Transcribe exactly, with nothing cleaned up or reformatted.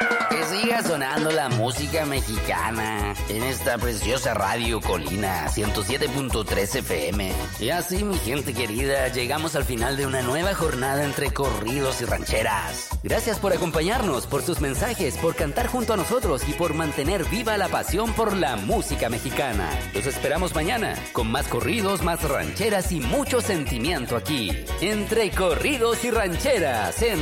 Que siga sonando la música mexicana en esta preciosa radio Colina ciento siete punto tres F M. Y así, mi gente querida, llegamos al final de una nueva jornada entre corridos y rancheras. Gracias por acompañarnos, por sus mensajes, por cantar junto a nosotros y por mantener viva la pasión por la música mexicana. Los esperamos mañana con más corridos, más rancheras y mucho sentimiento aquí. Entre corridos y rancheras en